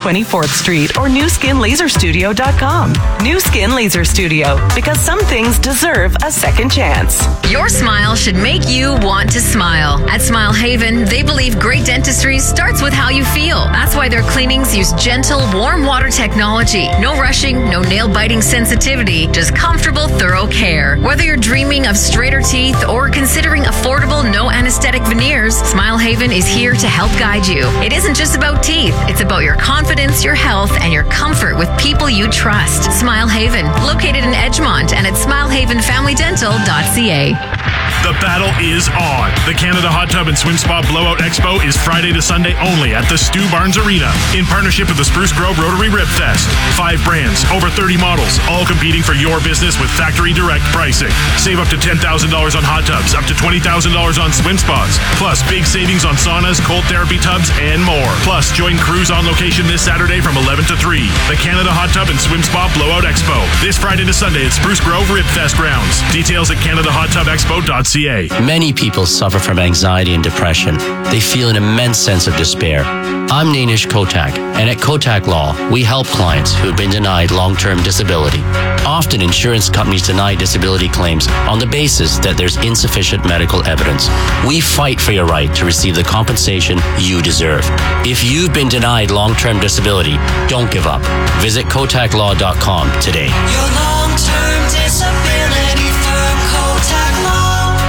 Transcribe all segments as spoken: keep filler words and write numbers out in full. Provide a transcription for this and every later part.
twenty-fourth Street or new skin laser studio dot com. New Skin Laser Studio, because some things deserve a second chance. Your smile should make you want to smile. At Smile Haven, they believe great dentistry starts with how you feel. That's why their cleanings use gentle, warm water technology. No rushing, no nail-biting sensitivity, just comfortable, thorough care. Whether you're dreaming of straighter teeth or considering affordable, no anesthetic veneers, Smile Haven is here to help guide you. It isn't just about teeth. It's about your confidence, your health, and your comfort with people you trust. Smile Haven, located in Edgemont and at smile haven family dental dot c a. The battle is on. The Canada Hot Tub and Swim Spa Blowout Expo is Friday to Sunday only at the Stu Barnes Arena in partnership with the Spruce Grove Rotary Rib Fest. Five brands, over thirty models, all competing for your business with factory direct pricing. Save up to ten thousand dollars on hot tubs, up to twenty thousand dollars on swim spas, plus big savings on saunas, cold therapy tubs, and more. Plus, join crews on location this Saturday from eleven to three. The Canada Hot Tub and Swim Spa Blowout Expo. This Friday to Sunday at Spruce Grove Rib Fest grounds. Details at canada hot tub expo dot c a. Many people suffer from anxiety and depression. They feel an immense sense of despair. I'm Nainish Kotak, and at Kotak Law, we help clients who have been denied long-term disability. Often, insurance companies deny disability claims on the basis that there's insufficient medical evidence. We fight for your right to receive the compensation you deserve. If you've been denied long-term disability, don't give up. Visit kotak law dot com today. Your long-term disability firm, Kotak Law.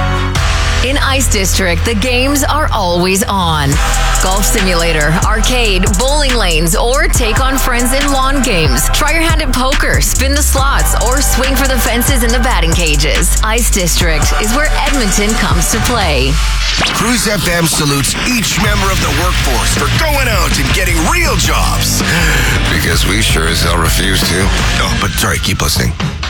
In Ice District, the games are always on. Golf simulator, arcade, bowling lanes, or take on friends in lawn games. Try your hand at poker, spin the slots, or swing for the fences in the batting cages. Ice District is where Edmonton comes to play. Cruise F M salutes each member of the workforce for going out and getting real jobs. Because we sure as hell refuse to. Oh, but sorry, keep listening.